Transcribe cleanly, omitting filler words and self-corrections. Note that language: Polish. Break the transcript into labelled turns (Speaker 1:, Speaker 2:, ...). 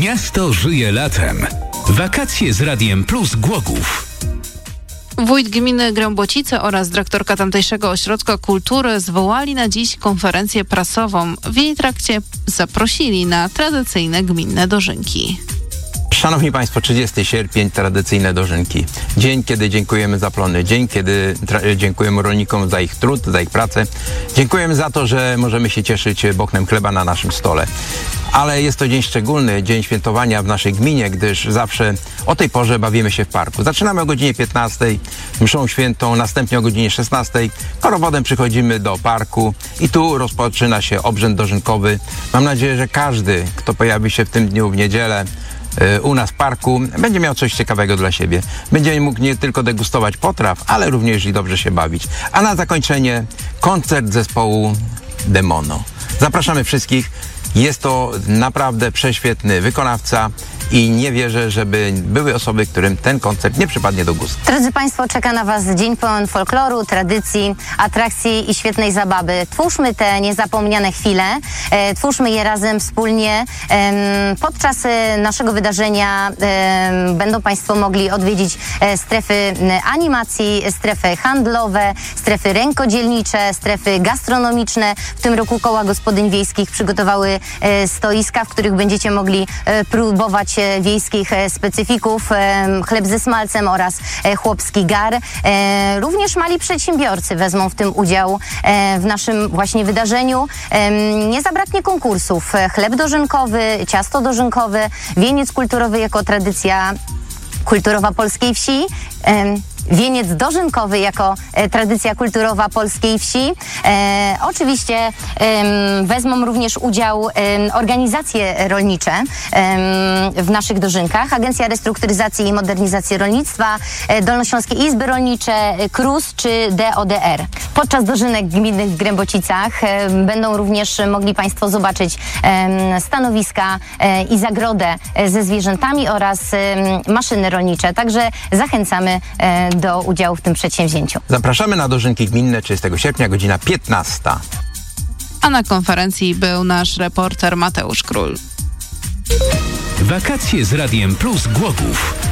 Speaker 1: Miasto żyje latem. Wakacje z Radiem Plus Głogów.
Speaker 2: Wójt gminy Grębocice oraz dyrektorka tamtejszego ośrodka kultury zwołali na dziś konferencję prasową. W jej trakcie zaprosili na tradycyjne gminne dożynki.
Speaker 3: Szanowni Państwo, 30 sierpień, tradycyjne dożynki. Dzień, kiedy dziękujemy za plony. Dzień, kiedy dziękujemy rolnikom za ich trud, za ich pracę. Dziękujemy za to, że możemy się cieszyć bochnem chleba na naszym stole. Ale jest to dzień szczególny, dzień świętowania w naszej gminie, gdyż zawsze o tej porze bawimy się w parku. Zaczynamy o godzinie 15, mszą świętą, następnie o godzinie 16. Korowodem przychodzimy do parku i tu rozpoczyna się obrzęd dożynkowy. Mam nadzieję, że każdy, kto pojawi się w tym dniu w niedzielę u nas w parku, będzie miał coś ciekawego dla siebie. Będzie mógł nie tylko degustować potraw, ale również i dobrze się bawić. A na zakończenie koncert zespołu Demono. Zapraszamy wszystkich. Jest to naprawdę prześwietny wykonawca i nie wierzę, żeby były osoby, którym ten koncert nie przypadnie do gustu.
Speaker 4: Drodzy Państwo, czeka na Was dzień pełen folkloru, tradycji, atrakcji i świetnej zabawy. Twórzmy te niezapomniane chwile, twórzmy je razem, wspólnie. Podczas naszego wydarzenia będą Państwo mogli odwiedzić strefy animacji, strefy handlowe, strefy rękodzielnicze, strefy gastronomiczne. W tym roku koła gospodyń wiejskich przygotowały stoiska, w których będziecie mogli próbować wiejskich specyfików, chleb ze smalcem oraz chłopski gar. Również mali przedsiębiorcy wezmą w tym udział w naszym właśnie wydarzeniu. Nie zabraknie konkursów. Chleb dożynkowy, ciasto dożynkowe, wieniec kulturowy jako tradycja kulturowa polskiej wsi, wieniec dożynkowy jako tradycja kulturowa polskiej wsi. Oczywiście wezmą również udział organizacje rolnicze w naszych dożynkach. Agencja Restrukturyzacji i Modernizacji Rolnictwa, Dolnośląskie Izby Rolnicze, KRUS czy DODR. Podczas dożynek gminnych w Grębocicach będą również mogli Państwo zobaczyć stanowiska i zagrodę ze zwierzętami oraz maszyny rolnicze. Także zachęcamy do udziału w tym przedsięwzięciu.
Speaker 3: Zapraszamy na dożynki gminne 30 sierpnia, godzina 15.
Speaker 2: A na konferencji był nasz reporter Mateusz Król.
Speaker 1: Wakacje z Radiem Plus Głogów.